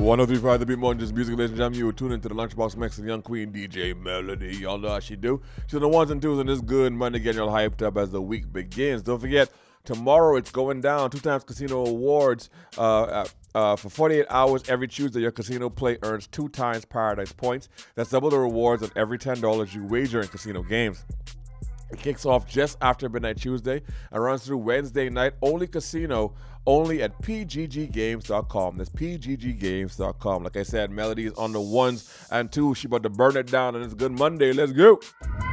103.5 The Beat More than just music, ladies and gentlemen. You tune into the Lunchbox Mix and Young Queen DJ Melody. Y'all know how she do. She's on the ones and twos on this good Monday, getting y'all hyped up as the week begins. Don't forget, tomorrow it's going down. 2 times Casino Awards. For 48 hours every Tuesday, your casino play earns 2 times Paradise points. That's double the rewards on every $10 you wager in casino games. It kicks off just after Midnight Tuesday and runs through Wednesday night. Only casino, only at pgggames.com. That's pgggames.com. Like I said, Melody is on the ones and twos. She about to burn it down, and it's Good Monday. Let's go.